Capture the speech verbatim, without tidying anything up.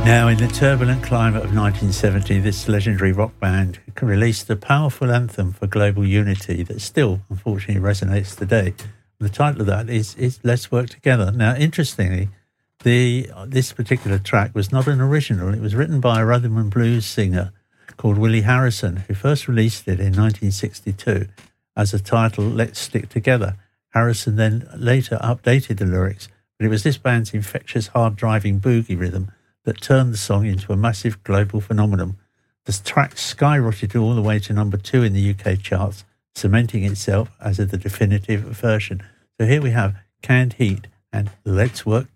Now, in the turbulent climate of nineteen seventy, this legendary rock band released a powerful anthem for global unity that still, unfortunately, resonates today. The title of that is, is Let's Work Together. Now, interestingly, the this particular track was not an original. It was written by a rhythm and blues singer called Willie Harrison, who first released it in nineteen sixty-two as a title, Let's Stick Together. Harrison then later updated the lyrics, but it was this band's infectious, hard-driving boogie rhythm that turned the song into a massive global phenomenon. The track skyrocketed all the way to number two in the U K charts, cementing itself as the definitive version. So here we have Canned Heat and Let's Work